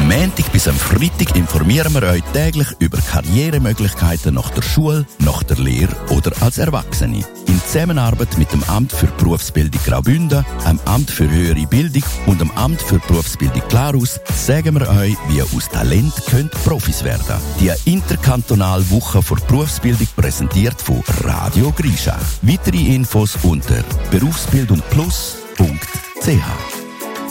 Montag bis am Freitag informieren wir euch täglich über Karrieremöglichkeiten nach der Schule, nach der Lehre oder als Erwachsene. In Zusammenarbeit mit dem Amt für Berufsbildung Graubünden, dem Amt für Höhere Bildung und dem Amt für Berufsbildung Glarus sagen wir euch, wie ihr aus Talent könnt Profis werden. Die interkantonale Woche für Berufsbildung präsentiert von Radio Grischa. Weitere Infos unter berufsbildungplus.ch.